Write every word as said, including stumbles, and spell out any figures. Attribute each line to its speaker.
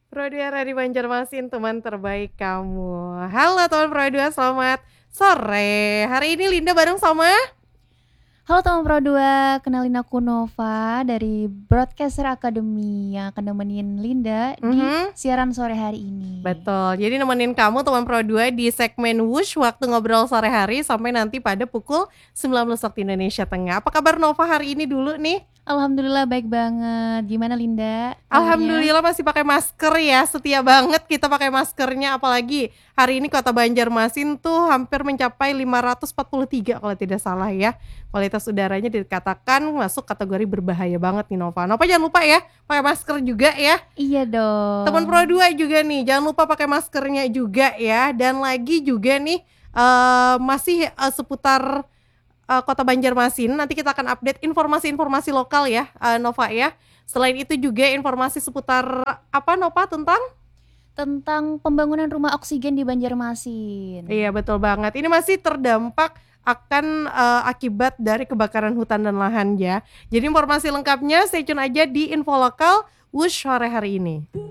Speaker 1: Pro dua dari Banjarmasin, teman terbaik kamu. Halo teman Pro dua, selamat sore. Hari ini Linda bareng sama
Speaker 2: Halo teman Pro dua, kenalin aku Nova dari Broadcaster Academy yang akan nemenin Linda di
Speaker 1: Mhm.
Speaker 2: siaran sore hari ini.
Speaker 1: Betul, jadi nemenin kamu teman Pro dua di segmen Wush waktu ngobrol sore hari sampai nanti pada pukul sembilan belas waktu Indonesia Tengah. Apa kabar Nova hari ini dulu nih?
Speaker 2: Alhamdulillah baik banget. Gimana Linda kabarnya?
Speaker 1: Alhamdulillah masih pakai masker ya, setia banget kita pakai maskernya, apalagi hari ini kota Banjarmasin tuh hampir mencapai lima ratus empat puluh tiga kalau tidak salah ya. Kualitas udaranya dikatakan masuk kategori berbahaya banget nih Nova. Nova jangan lupa ya, pakai masker juga ya.
Speaker 2: Iya
Speaker 1: Teman Pro
Speaker 2: dong.
Speaker 1: dua juga nih, jangan lupa pakai maskernya juga ya. Dan lagi juga nih uh, masih uh, seputar uh, kota Banjarmasin, nanti kita akan update informasi-informasi lokal ya, uh, Nova ya. Selain itu juga informasi seputar apa Nova tentang?
Speaker 2: Tentang pembangunan rumah oksigen di Banjarmasin.
Speaker 1: Iya betul banget, ini masih terdampak akan uh, akibat dari kebakaran hutan dan lahan ya. Jadi informasi lengkapnya stay tune aja di info lokal Wush sore hari ini.